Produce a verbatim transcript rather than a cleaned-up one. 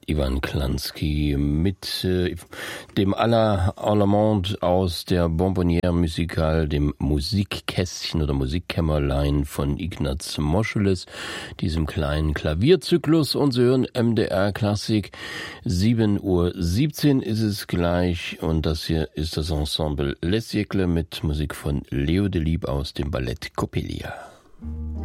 Ivan Klansky mit äh, dem à la Allemande aus der Bonbonnière Musicale, dem Musikkästchen oder Musikkämmerlein von Ignaz Moscheles, diesem kleinen Klavierzyklus. Und Sie hören M D R Klassik. sieben Uhr siebzehn ist es gleich und das hier ist das Ensemble Les Siècles mit Musik von Leo Delibes aus dem Ballett Coppelia.